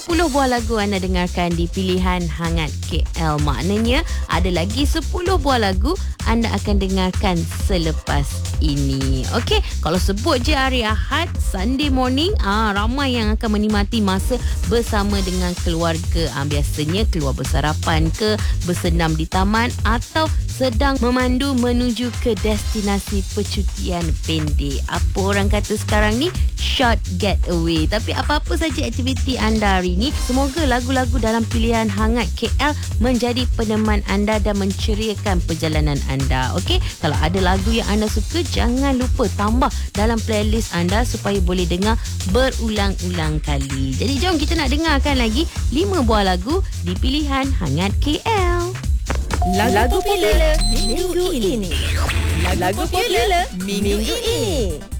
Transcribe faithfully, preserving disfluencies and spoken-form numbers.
sepuluh buah lagu anda dengarkan di Pilihan Hangat K L. Maknanya ada lagi sepuluh buah lagu anda akan dengarkan selepas ini. Okey, kalau sebut je hari Ahad, Sunday morning, ah ramai yang akan menikmati masa bersama dengan keluarga. Ah, biasanya keluar bersarapan ke, bersenam di taman atau sedang memandu menuju ke destinasi percutian pendek. Apa orang kata sekarang ni? Short getaway. Tapi apa-apa saja aktiviti anda hari ini, semoga lagu-lagu dalam Pilihan Hangat K L menjadi peneman anda dan menceriakan perjalanan anda. Okey, kalau ada lagu yang anda suka, jangan lupa tambah dalam playlist anda supaya boleh dengar berulang-ulang kali. Jadi jom kita nak dengarkan lagi lima buah lagu di Pilihan Hangat K L. Lagu, lagu popular minggu ini. Lagu popular minggu ini.